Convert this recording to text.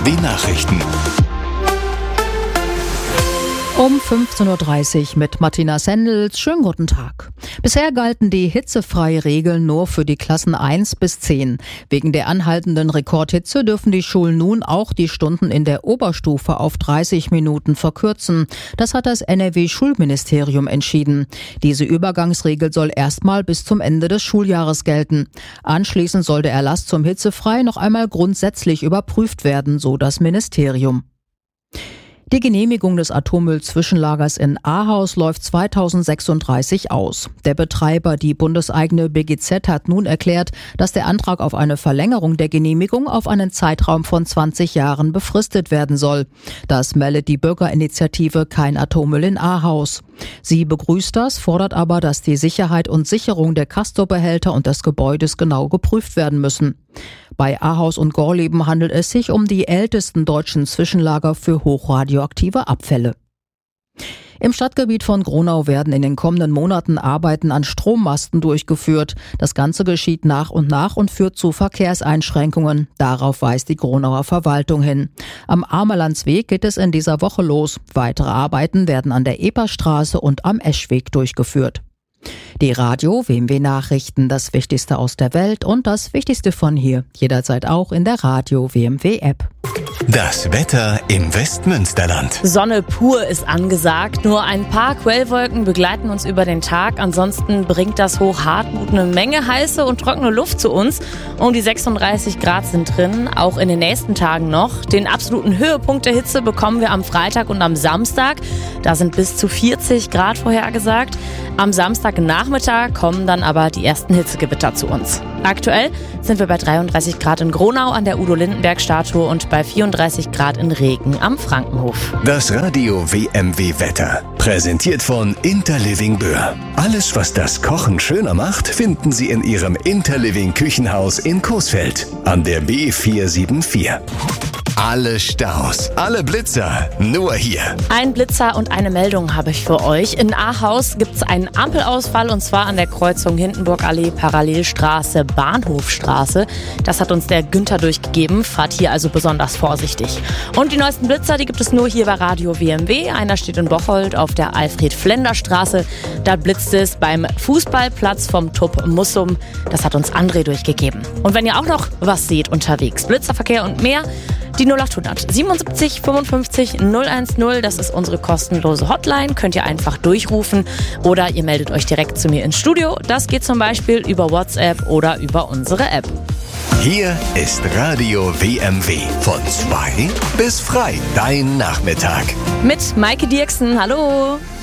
Nachrichten. Um 15.30 Uhr mit Martina Sendels. Schönen guten Tag. Bisher galten die Hitzefrei-Regeln nur für die Klassen 1 bis 10. Wegen der anhaltenden Rekordhitze dürfen die Schulen nun auch die Stunden in der Oberstufe auf 30 Minuten verkürzen. Das hat das NRW-Schulministerium entschieden. Diese Übergangsregel soll erstmal bis zum Ende des Schuljahres gelten. Anschließend soll der Erlass zum Hitzefrei noch einmal grundsätzlich überprüft werden, so das Ministerium. Die Genehmigung des Atommüll-Zwischenlagers in Ahaus läuft 2036 aus. Der Betreiber, die bundeseigene BGZ, hat nun erklärt, dass der Antrag auf eine Verlängerung der Genehmigung auf einen Zeitraum von 20 Jahren befristet werden soll. Das meldet die Bürgerinitiative Kein Atommüll in Ahaus. Sie begrüßt das, fordert aber, dass die Sicherheit und Sicherung der Castor-Behälter und des Gebäudes genau geprüft werden müssen. Bei Ahaus und Gorleben handelt es sich um die ältesten deutschen Zwischenlager für hochradioaktive Abfälle. Im Stadtgebiet von Gronau werden in den kommenden Monaten Arbeiten an Strommasten durchgeführt. Das Ganze geschieht nach und führt zu Verkehrseinschränkungen. Darauf weist die Gronauer Verwaltung hin. Am Amerlandsweg geht es in dieser Woche los. Weitere Arbeiten werden an der Eperstraße und am Eschweg durchgeführt. Die Radio WMW Nachrichten, das Wichtigste aus der Welt und das Wichtigste von hier. Jederzeit auch in der Radio WMW App. Das Wetter im Westmünsterland. Sonne pur ist angesagt. Nur ein paar Quellwolken begleiten uns über den Tag. Ansonsten bringt das Hoch Hartmut eine Menge heiße und trockene Luft zu uns. Um die 36 Grad sind drin, auch in den nächsten Tagen noch. Den absoluten Höhepunkt der Hitze bekommen wir am Freitag und am Samstag. Da sind bis zu 40 Grad vorhergesagt. Am Samstagnachmittag kommen dann aber die ersten Hitzegewitter zu uns. Aktuell sind wir bei 33 Grad in Gronau an der Udo-Lindenberg-Statue und bei 34 Grad in Regen am Frankenhof. Das Radio WMW Wetter. Präsentiert von Interliving Böhr. Alles, was das Kochen schöner macht, finden Sie in Ihrem Interliving Küchenhaus in Coesfeld an der B474. Alle Staus, alle Blitzer, nur hier. Ein Blitzer und eine Meldung habe ich für euch. In Ahaus gibt es einen Ampelausfall und zwar an der Kreuzung Hindenburgallee, Parallelstraße, Bahnhofstraße. Das hat uns der Günther durchgegeben. Fahrt hier also besonders vorsichtig. Und die neuesten Blitzer, die gibt es nur hier bei Radio WMW. Einer steht in Bocholt auf der Alfred-Flender-Straße. Da blitzt es beim Fußballplatz vom TuB Mussum. Das hat uns André durchgegeben. Und wenn ihr auch noch was seht unterwegs, Blitzerverkehr und mehr, die 0800 77 55 010, das ist unsere kostenlose Hotline, könnt ihr einfach durchrufen oder ihr meldet euch direkt zu mir ins Studio. Das geht zum Beispiel über WhatsApp oder über unsere App. Hier ist Radio WMW von 2 bis frei, dein Nachmittag. Mit Maike Dirksen, hallo.